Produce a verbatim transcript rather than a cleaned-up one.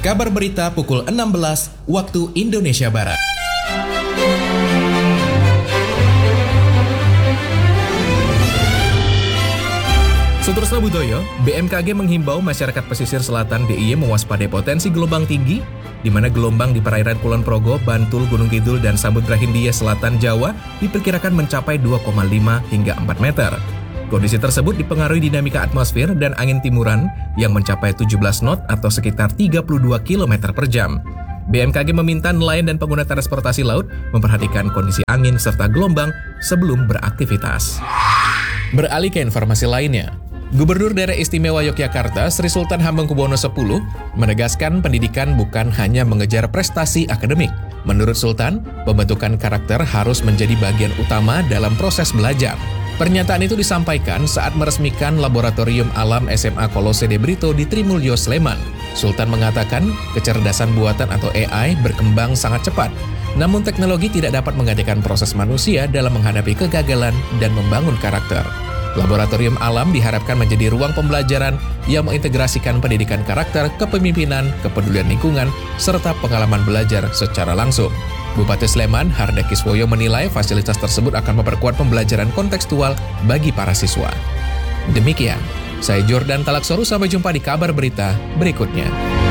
Kabar berita pukul enam belas waktu Indonesia Barat. Sutresna Budoyo, B M K G menghimbau masyarakat pesisir selatan D I Y mewaspadai potensi gelombang tinggi, di mana gelombang di perairan Kulon Progo, Bantul, Gunung Kidul, dan Samudra Hindia Selatan Jawa diperkirakan mencapai dua koma lima hingga empat meter. Kondisi tersebut dipengaruhi dinamika atmosfer dan angin timuran yang mencapai tujuh belas knot atau sekitar tiga puluh dua kilometer per jam. B M K G meminta nelayan dan pengguna transportasi laut memperhatikan kondisi angin serta gelombang sebelum beraktivitas. Beralih ke informasi lainnya. Gubernur Daerah Istimewa Yogyakarta Sri Sultan Hamengkubuwono X menegaskan pendidikan bukan hanya mengejar prestasi akademik. Menurut Sultan, pembentukan karakter harus menjadi bagian utama dalam proses belajar. Pernyataan itu disampaikan saat meresmikan Laboratorium Alam S M A Kolose de Brito di Trimulyo, Sleman. Sultan mengatakan kecerdasan buatan atau A I berkembang sangat cepat. Namun teknologi tidak dapat menggantikan proses manusia dalam menghadapi kegagalan dan membangun karakter. Laboratorium Alam diharapkan menjadi ruang pembelajaran yang mengintegrasikan pendidikan karakter, kepemimpinan, kepedulian lingkungan, serta pengalaman belajar secara langsung. Bupati Sleman, Harda Kiswoyo menilai fasilitas tersebut akan memperkuat pembelajaran kontekstual bagi para siswa. Demikian, saya Jordan Talaksoru, sampai jumpa di kabar berita berikutnya.